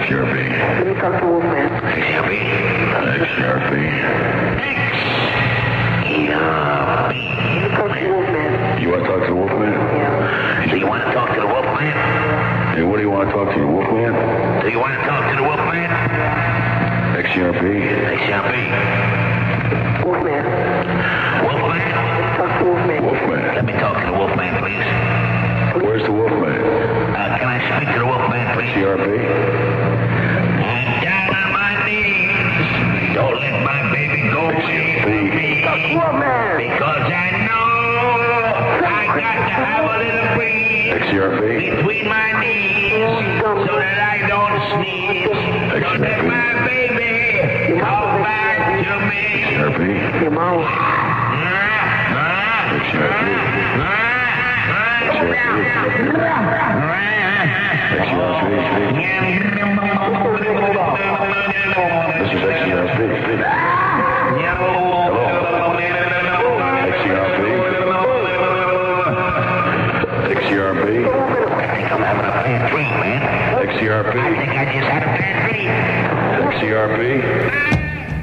XCRP. Let me talk to Wolfman. XCRP. XCRP. Let me talk to Wolfman. You want to talk to the Wolfman? Yeah. Do you want to talk to the Wolfman? Hey, what do you want to talk to the Wolfman? Do you want to talk to the Wolfman? XCRP. XCRP. Wolfman. Wolfman? Let's talk to Wolfman. Wolfman. Let me talk to the Wolfman, please. Where's the Wolfman? Can I speak to the Wolfman, please? XCRP. I'm down on my knees. Don't let my baby go away from me. Wolfman. Because I know I got to have a little breeze XCRP. between my knees so that I don't sneeze. Don't let my baby come back to me. XCRP. Your mom. This is XCRP. XCRP. I think I'm having a bad dream, man. XCRP. I think I just had a bad dream. XCRP.